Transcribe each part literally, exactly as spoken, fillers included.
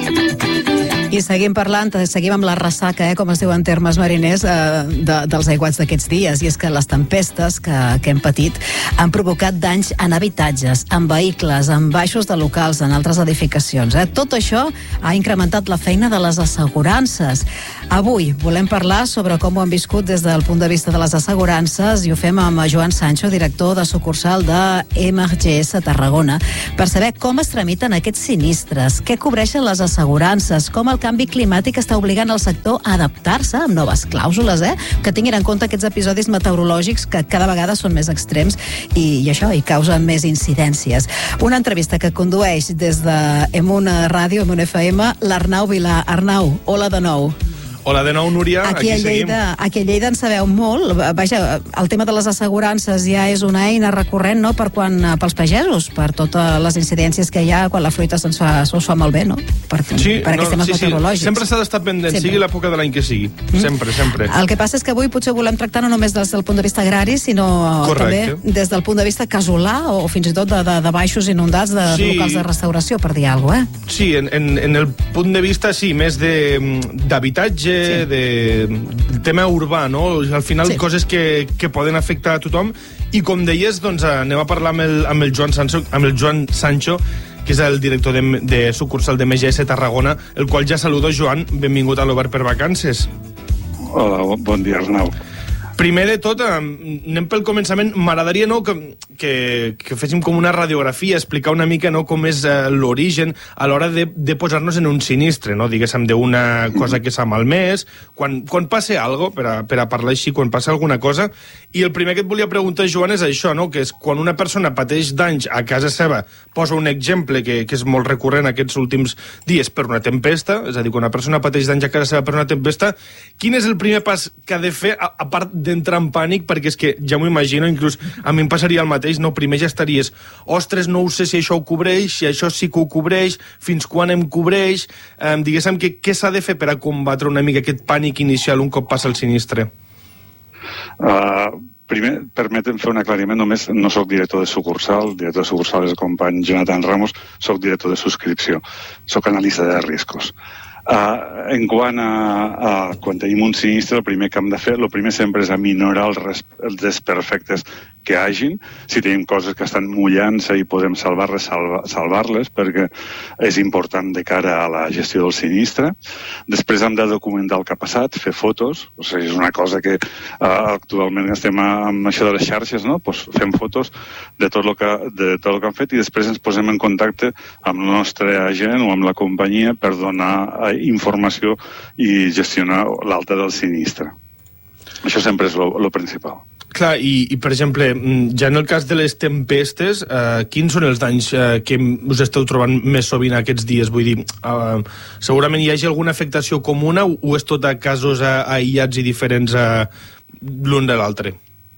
I seguim parlant, seguim amb la ressaca, eh, com es diu en termes mariners, eh, de, dels aiguats d'aquests dies. I és que les tempestes que, que hem patit han provocat danys en habitatges, en vehicles, en baixos de locals, en altres edificacions. Eh? Tot això ha incrementat la feina de les assegurances. Avui volem parlar sobre com ho han viscut des del punt de vista de les assegurances i ho fem amb Joan Sancho, director de sucursal de M G S Tarragona, per saber com es tramiten aquests sinistres, què cobreixen les assegurances, com el canvi climàtic està obligant el sector a adaptar-se amb noves clàusules, eh? Que tinguin en compte aquests episodis meteorològics que cada vegada són més extrems i, i això, i causen més incidències. Una entrevista que condueix des de Emuna Ràdio, Emuna F M, l'Arnau Vilà. Arnau, hola de nou. Hola de nou, Núria. Aquí, aquí a Lleida, seguim. aquí a Lleida en sabeu molt. Vaja, el tema de les assegurances ja és una eina recurrent, no?, per quan, pels pagesos, per totes les incidències que hi ha quan la fruita se'ns fa, se'ls fa malbé, no? Per, sí, per aquests no, temes sí, meteorològics. Sí. Sempre s'ha d'estar pendent, sempre. Sigui l'època de l'any que sigui. Mm. Sempre, sempre. El que passa és que avui potser volem tractar no només des del punt de vista agrari, sinó Correcte. també des del punt de vista casolà o fins i tot de, de, de baixos inundats de sí. locals de restauració, per dir alguna cosa, eh? Sí, en, en, en el punt de vista, sí, més d'habitatge, sí. de tema urbà, no? Al final, sí. coses que, que poden afectar a tothom. I com deies, doncs anem a parlar amb el, amb el Joan Sancho, amb el Joan Sancho, que és el director de, de sucursal de M G S Tarragona, el qual ja saludo. Joan, benvingut a l'Obert per Vacances. Hola, bon dia, Arnau. Primer de tot, anem pel començament. M'agradaria, no, que, que, que féssim com una radiografia, explicar una mica, no, com és uh, l'origen a l'hora de, de posar-nos en un sinistre, no, diguéssim, d'una cosa que s'ha malmès, quan, quan passa alguna cosa, per a, per a parlar així, quan passa alguna cosa. I el primer que et volia preguntar, Joan, és això, no, que és quan una persona pateix danys a casa seva, posa un exemple que, que és molt recurrent aquests últims dies per una tempesta, és a dir, quan una persona pateix danys a casa seva per una tempesta, quin és el primer pas que ha de fer, a, a part de d'entrar en pànic, perquè és que ja m'ho imagino, inclús a mi em passaria el mateix, no? Primer ja estaries, ostres, no ho sé si això ho cobreix, si això sí que ho cobreix, fins quan em cobreix, eh, diguéssim, que, què s'ha de fer per a combatre una mica aquest pànic inicial un cop passa el sinistre? Uh, primer, permetem fer un aclariment, només no sóc director de sucursal, director de sucursal és el company Jonathan Ramos, sóc director de subscripció, sóc analista de riscos. Uh, en quant a, a quan tenim un sinistre, el primer que hem de fer, el primer sempre és aminorar els, res, els desperfectes que hagin. Si tenim coses que estan mullant-se i podem salvar-les, salva, salvar-les, perquè és important de cara a la gestió del sinistre. Després hem de documentar el que ha passat, fer fotos, o sigui, és una cosa que uh, actualment estem amb això de les xarxes, no? Pues fem fotos de tot el que, de tot el que han fet i després ens posem en contacte amb el nostre agent o amb la companyia per donar uh, informació i gestionar l'alta del sinistre. Això sempre és el principal. Clar, i, i per exemple, ja en el cas de les tempestes, eh, quins són els danys eh, que us esteu trobant més sovint aquests dies? Vull dir, eh, segurament hi hagi alguna afectació comuna o, o és tot a casos eh, aïllats i diferents eh, l'un de l'altre?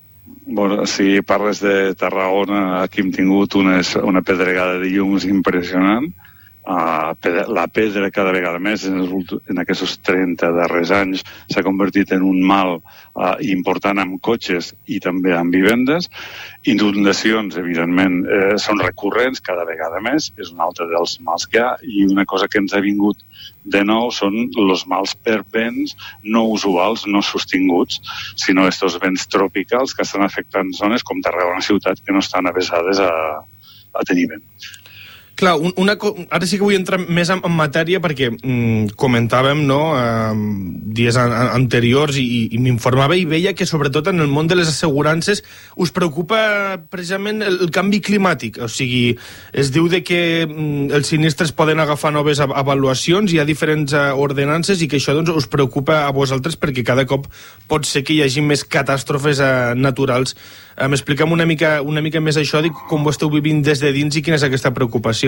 Bueno, si parles de Tarragona, aquí hem tingut unes, una pedregada de llums impressionant. Uh, la pedra cada vegada més en, els, en aquests trenta darrers anys s'ha convertit en un mal uh, important amb cotxes i també amb vivendes. Inundacions, evidentment, eh, són recurrents cada vegada més, és un altre dels mals que hi ha, i una cosa que ens ha vingut de nou són els mals per vents no usuals, no sostinguts, sinó estos vents tropicals que estan afectant zones com Tarragona ciutat que no estan avesades a, a tenir vent. Clar, una, ara sí que vull entrar més en, en matèria perquè mm, comentàvem, no, eh, dies an, anteriors i, i m'informava i veia que sobretot en el món de les assegurances us preocupa precisament el, el canvi climàtic. O sigui, es diu de que mm, els sinistres poden agafar noves avaluacions, hi ha diferents uh, ordenances i que això doncs, us preocupa a vosaltres perquè cada cop pot ser que hi hagi més catàstrofes uh, naturals. Uh, M'expliquem una mica, una mica més això, de com ho esteu vivint des de dins i quina és aquesta preocupació.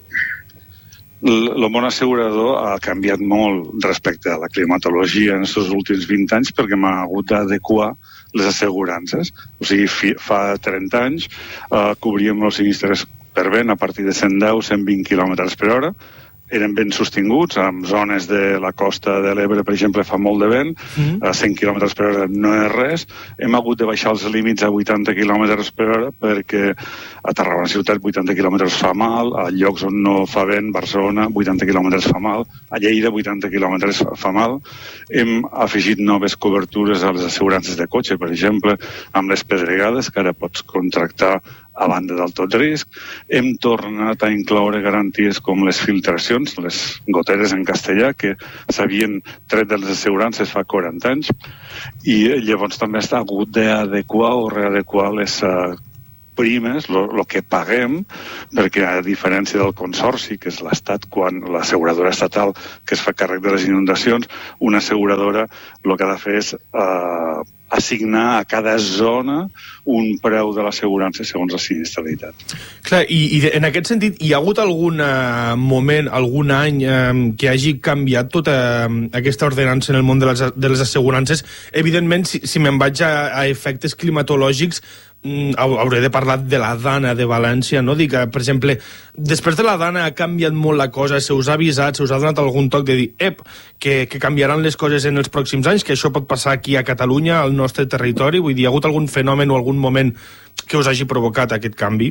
El món assegurador ha canviat molt respecte a la climatologia en aquests últims vint anys perquè m'ha hagut d'adequar les assegurances. O sigui, fa trenta anys eh, cobríem els sinistres per vent a partir de cent deu a cent vint quilòmetres per hora eren ben sostinguts, en zones de la costa de l'Ebre, per exemple, fa molt de vent, mm. a cent quilòmetres per hora no és res. Hem hagut de baixar els límits a vuitanta quilòmetres per hora perquè a Tarragona ciutat vuitanta quilòmetres fa mal, a llocs on no fa vent, Barcelona, vuitanta quilòmetres fa mal, a Lleida vuitanta quilòmetres fa mal. Hem afegit noves cobertures a les assegurances de cotxe, per exemple, amb les pedregades, que ara pots contractar a banda del tot risc. Hem tornat a incloure garanties com les filtracions, les goteres en castellà, que s'havien tret de les assegurances fa quaranta anys, i llavors també està hagut d'adequar o readequar les uh, primes, el que paguem, perquè a diferència del consorci, que és l'Estat, quan l'asseguradora estatal que es fa càrrec de les inundacions, una asseguradora el que ha de fer és uh, assignar a cada zona un preu de l'assegurança segons la sinistralitat. Clar, i, i en aquest sentit, hi ha hagut algun uh, moment, algun any um, que hagi canviat tota uh, aquesta ordenança en el món de les, de les assegurances? Evidentment, si, si me'n vaig a, a efectes climatològics, hauré de parlar de la Dana de València, no? Dic que, per exemple, després de la Dana ha canviat molt la cosa, se us ha avisat, se us ha donat algun toc de dir, ep, que, que canviaran les coses en els pròxims anys, que això pot passar aquí a Catalunya, al nostre territori? Vull dir, hi ha hagut algun fenomen o algun moment que us hagi provocat aquest canvi?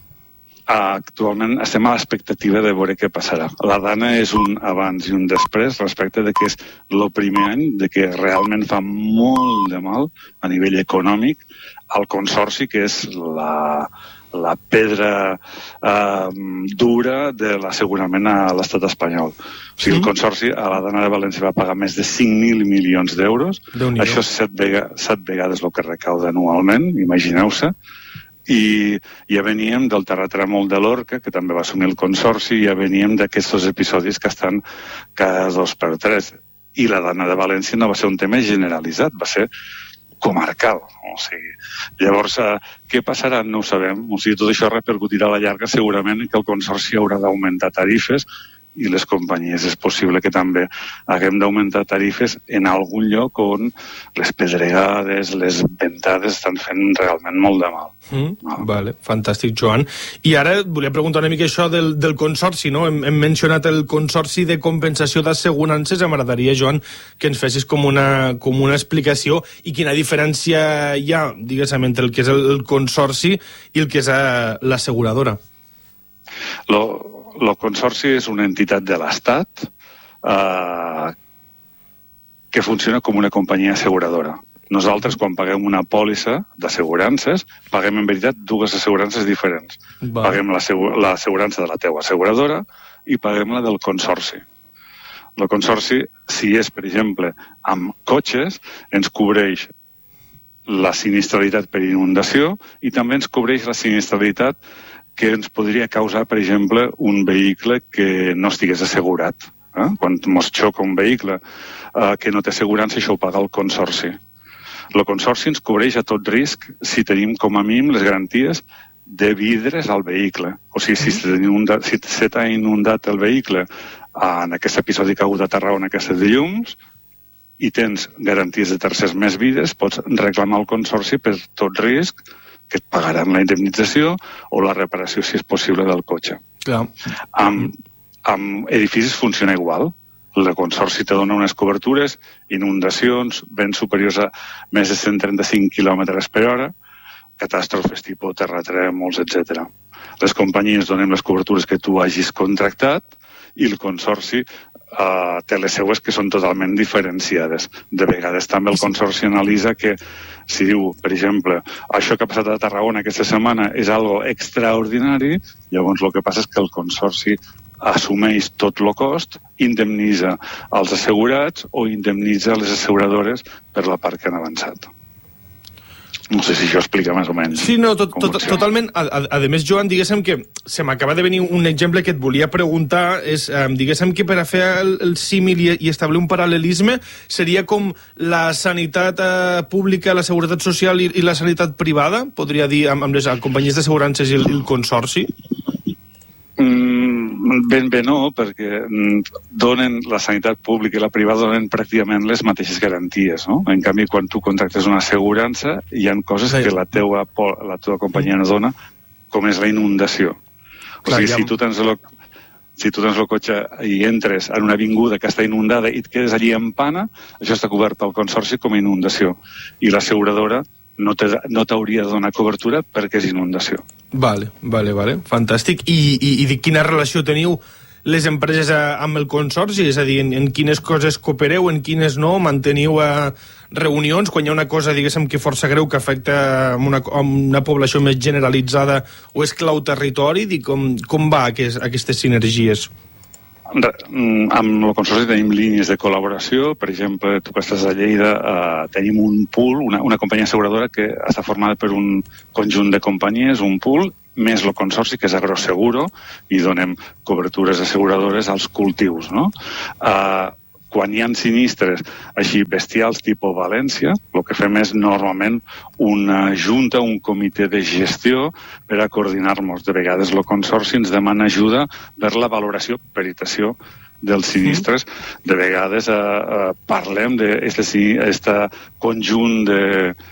Actualment estem a l'expectativa de veure què passarà. La Dana és un abans i un després respecte de que és el primer any de que realment fa molt de mal a nivell econòmic al consorci, que és la, la pedra eh, dura de l'assegurament a l'estat espanyol. O sigui, el consorci a la Dana de València va pagar més de cinc mil milions d'euros. Això és set, vega, set vegades el que recauda anualment, imagineu-se. I ja veníem del terratrèmol de l'Orca, que també va assumir el consorci, i ja veníem d'aquests episodis que estan cada dos per tres. I la Dana de València no va ser un tema generalitzat, va ser comarcal. O sigui, llavors, eh, què passarà? No ho sabem. O sigui, tot això repercutirà a la llarga segurament que el consorci haurà d'augmentar tarifes i les companyies és possible que també haguem d'augmentar tarifes en algun lloc on les pedregades, les ventades estan fent realment molt de mal. Mm, no? Vale, fantàstic, Joan. I ara volia preguntar una mica això del, del consorci, no? Hem, hem mencionat el consorci de compensació d'assegurances. M'agradaria, Joan, que ens fessis com una, com una explicació i quina diferència hi ha, diguéssim, entre el que és el, el consorci i el que és uh, l'asseguradora. Lo El consorci és una entitat de l'Estat eh, que funciona com una companyia asseguradora. Nosaltres, quan paguem una pòlissa d'assegurances, paguem en veritat dues assegurances diferents. Va. Paguem l'assegurança de la teua asseguradora i paguem la del consorci. El consorci, si és, per exemple, amb cotxes, ens cobreix la sinistralitat per inundació i també ens cobreix la sinistralitat que ens podria causar, per exemple, un vehicle que no estigués assegurat. Eh? Quan ens xoca un vehicle eh, que no té assegurança, això ho paga el consorci. El consorci ens cobreix a tot risc si tenim com a mínim les garanties de vidres al vehicle. O sigui, si se t'ha inundat el vehicle en aquest episodi que ha hagut a Tarragona, aquestes llums, i tens garanties de tercers més vidres, pots reclamar al consorci per tot risc que et pagaran la indemnització o la reparació, si és possible, del cotxe. Clar. Amb, amb edificis funciona igual. El consorci te dona unes cobertures, inundacions, ben superiors a més de cent trenta-cinc quilòmetres per hora, catàstrofes tipus terratrèmols, etcètera. Les companyies donen les cobertures que tu hagis contractat i el consorci Uh, té les seues que són totalment diferenciades. De vegades també el consorci analitza que si diu, per exemple, això que ha passat a Tarragona aquesta setmana és algo extraordinari, llavors el que passa és que el consorci assumeix tot el cost, indemnitza els assegurats o indemnitza les asseguradores per la part que han avançat. No sé si això explica més o menys. Sí, no, tot, tot, totalment. A, a, a més, Joan, diguéssim que se m'acaba de venir un exemple que et volia preguntar, és, eh, diguéssim que per a fer el, el símil i, i establir un paral·lelisme seria com la sanitat eh, pública, la seguretat social i, i la sanitat privada, podria dir, amb, amb les companyies d'assegurances i el, el consorci? Mm, ben bé no, perquè donen la sanitat pública i la privada donen pràcticament les mateixes garanties, no? En canvi, quan tu contractes una assegurança, hi ha coses sí. que la teua, la teua companyia no dona, com és la inundació. O Clar, sigui, ja... si tu tens el... Si tu tens el cotxe i entres en una avinguda que està inundada i et quedes allí en pana, això està cobert pel Consorci com a inundació. I l'asseguradora no t'hauria de donar cobertura perquè és inundació. Vale, vale, vale. Fantàstic. I, i, i quina relació teniu les empreses amb el Consorci? És a dir, en, en quines coses coopereu, en quines no? Manteniu eh, reunions quan hi ha una cosa, diguéssim, que força greu que afecta una, una població més generalitzada o és clau territori? Dic, com, com va aquest, aquestes sinergies? Amb el Consorci tenim línies de col·laboració. Per exemple, tu que estàs a Lleida, eh, tenim un pool, una, una companyia asseguradora que està formada per un conjunt de companyies, un pool, més el Consorci, que és Agroseguro, i donem cobertures asseguradores als cultius, no? Uh, quan hi ha sinistres així bestials tipus València, el que fem és normalment una junta, un comitè de gestió per a coordinar-nos. De vegades el Consorci ens demana ajuda per la valoració, peritació dels sinistres. De vegades uh, uh, parlem d'aquest conjunt de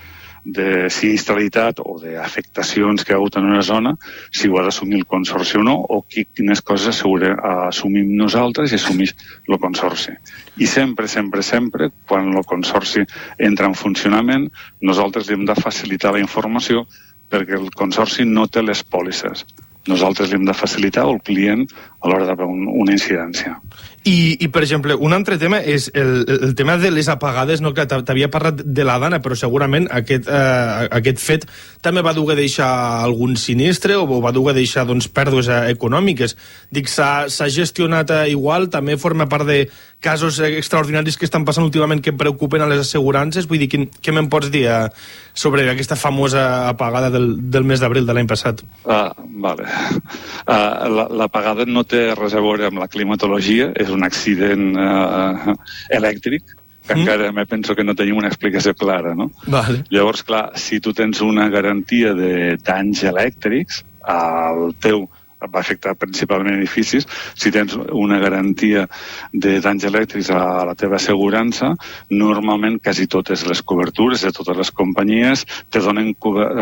de sinistralitat o d'afectacions que hi ha hagut en una zona, si ho ha d'assumir el Consorci o no, o quines coses assumim nosaltres i assumeix el Consorci. I sempre, sempre, sempre, quan el Consorci entra en funcionament, nosaltres li hem de facilitar la informació perquè el Consorci no té les pòlisses. Nosaltres li hem de facilitar o el client a l'hora d'haver una incidència. I, I, per exemple, un altre tema és el, el tema de les apagades. No, clar, t'havia parlat de la Dana, però segurament aquest, eh, aquest fet també va dur a deixar algun sinistre o va dur a deixar doncs, pèrdues econòmiques. Dic, s'ha gestionat igual? També forma part de casos extraordinaris que estan passant últimament que preocupen a les assegurances? Vull dir, què, què me'n pots dir eh, sobre aquesta famosa apagada del, del mes d'abril de l'any passat? Ah, vale. Uh, l'apagada no té res a veure amb la climatologia, és un accident uh, elèctric, que mm. encara me penso que no tenim una explicació clara, no? Vale. Llavors, clar, si tu tens una garantia de danys elèctrics, el teu va afectar principalment edificis, si tens una garantia de danys elèctrics a la teva assegurança, normalment quasi totes les cobertures de totes les companyies te donen,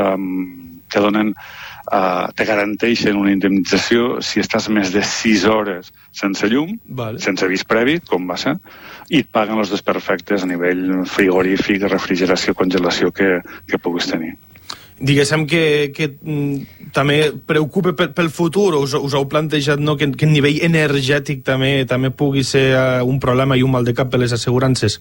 um, te donen Uh, te garanteixen una indemnització si estàs més de sis hores sense llum, vale. Sense avís previ, com va ser, i et paguen els desperfectes a nivell frigorífic, refrigeració, congelació que, que puguis tenir. Diguéssim que, que mm, també preocupa pel, pel futur, us, us heu plantejat no, que, que a nivell energètic també també pugui ser uh, un problema i un mal de cap per les assegurances?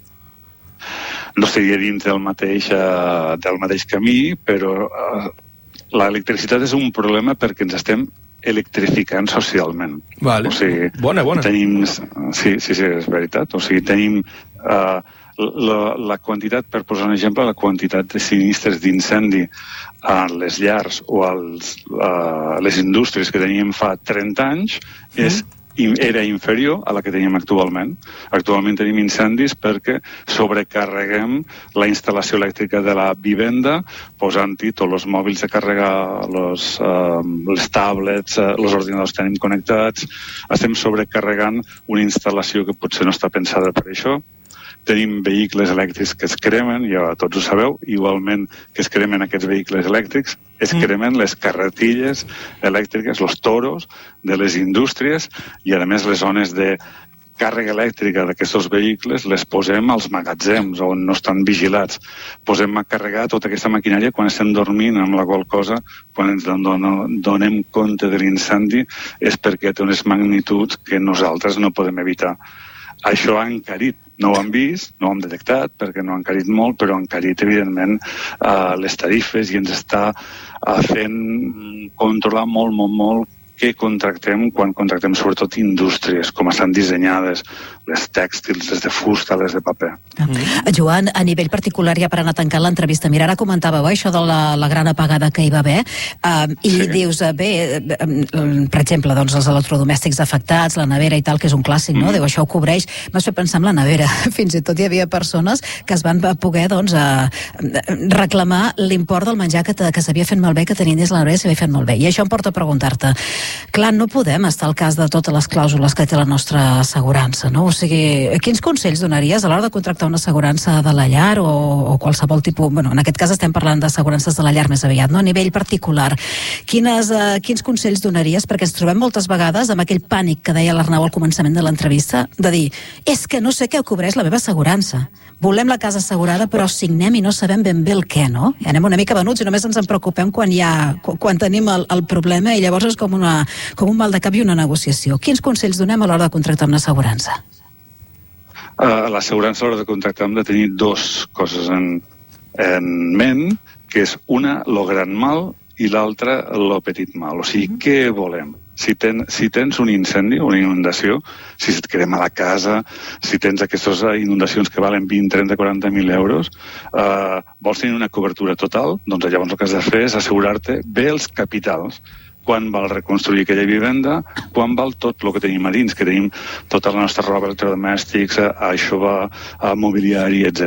No estaria dins del mateix, uh, del mateix camí, però uh, l'electricitat és un problema perquè ens estem electrificant socialment. Vale. O sigui, bona, bona. Tenim, sí, sí, sí, és veritat. O sigui, tenim uh, la, la quantitat, per posar un exemple, la quantitat de sinistres d'incendi a les llars o als, uh, les indústries que teníem fa trenta anys mm. és era inferior a la que teníem actualment. Actualment tenim incendis perquè sobrecarreguem la instal·lació elèctrica de la vivenda posant-hi tots els mòbils de carregar, los, uh, les tablets, uh, els ordinadors que tenim connectats. Estem sobrecarregant una instal·lació que potser no està pensada per això. Tenim vehicles elèctrics que es cremen, ja tots ho sabeu, igualment que es cremen aquests vehicles elèctrics, es cremen les carretilles elèctriques, els toros de les indústries i, a més, les zones de càrrega elèctrica d'aquests vehicles les posem als magatzems on no estan vigilats. Posem a carregar tota aquesta maquinària quan estem dormint, amb la qual cosa, quan ens donem compte de l'incendi, és perquè té unes magnituds que nosaltres no podem evitar. Això ha encarit, no ho han vist, no ho hem detectat perquè no ha encarit molt, però ha encarit evidentment eh, les tarifes i ens està eh, fent controlar molt, molt, molt què contractem quan contractem sobretot indústries, com estan dissenyades, les tèxtils, les de fusta, les de paper. Mm. Joan, a nivell particular, ja per anar tancant l'entrevista, mira, ara comentàveu això de la, la gran apagada que hi va haver, uh, i sí. dius, uh, bé, uh, per exemple, doncs, els electrodomèstics afectats, la nevera i tal, que és un clàssic, no? Mm. Diu, això ho cobreix. M'has fet pensar en la nevera. Fins i tot hi havia persones que es van poder, doncs, uh, reclamar l'import del menjar que, que s'havia fet malbé, que tenien dins la nevera s'havia fet malbé. I això em porta a preguntar-te, Clar, no podem estar al cas de totes les clàusules que té la nostra assegurança, no? O sigui, quins consells donaries a l'hora de contractar una assegurança de la llar o, o qualsevol tipus... Bueno, en aquest cas estem parlant d'assegurances de la llar més aviat, no? A nivell particular. Quines, eh, quins consells donaries? Perquè ens trobem moltes vegades amb aquell pànic que deia l'Arnau al començament de l'entrevista, de dir, és que no sé què ho cobreix la meva assegurança. Volem la casa assegurada, però signem i no sabem ben bé el què, no? I anem una mica venuts i només ens en preocupem quan, hi ha, quan tenim el, el problema i llavors és com, una, com un mal de cap i una negociació. Quins consells donem a l'hora de contractar una assegurança? Uh, L'assegurança a l'hora de contractar hem de tenir dues coses en, en ment, que és una, lo gran mal, i l'altra, lo petit mal. O sigui, mm-hmm. què volem? Si, ten, si tens un incendi, una inundació, si et crema la casa, si tens aquestes inundacions que valen vint, trenta, quaranta mil euros, eh, vols tenir una cobertura total, doncs llavors el que has de fer és assegurar-te bé els capitals. Quan val reconstruir aquella vivenda, quan val tot el que tenim a dins, que tenim tota la nostra roba, electrodomèstics, això va a mobiliari, etcètera.